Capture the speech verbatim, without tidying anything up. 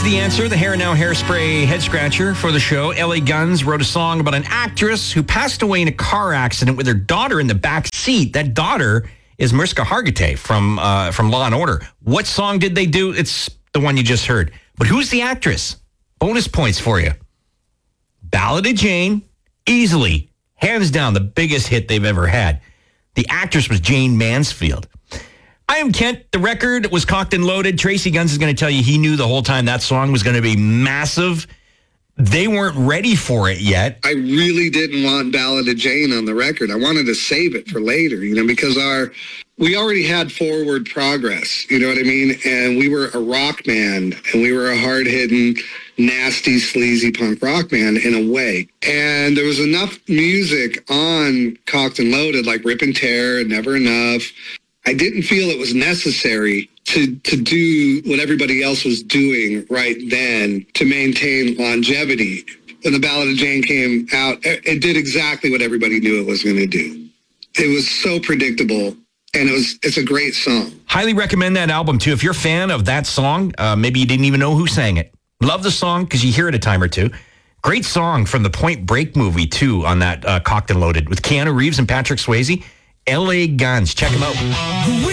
the answer. The Hair Now Hairspray head scratcher for the show. L A Guns wrote a song about an actress who passed away in a car accident with her daughter in the back seat. That daughter is Mariska Hargitay from uh, from Law and Order. What song did they do? It's the one you just heard. But who's the actress? Bonus points for you. Ballad of Jane, easily, hands down, the biggest hit they've ever had. The actress was Jane Mansfield. I am Kent. The record was cocked and loaded. Tracy Guns is going to tell you he knew the whole time that song was going to be massive. They weren't ready for it yet. I really didn't want Ballad of Jane on the record. I wanted to save it for later, you know, because our we already had forward progress, you know what I mean? And we were a rock band, and we were a hard-hitting, nasty, sleazy punk rock band in a way. And there was enough music on Cocked and Loaded, like Rip and Tear and Never Enough. I didn't feel it was necessary to to do what everybody else was doing right then to maintain longevity. When the Ballad of Jane came out, it did exactly what everybody knew it was going to do. It was so predictable, and it was it's a great song. Highly recommend that album, too. If you're a fan of that song, uh, maybe you didn't even know who sang it. Love the song because you hear it a time or two. Great song from the Point Break movie, too, on that uh, Cocked and Loaded with Keanu Reeves and Patrick Swayze. L A Guns. Check them out.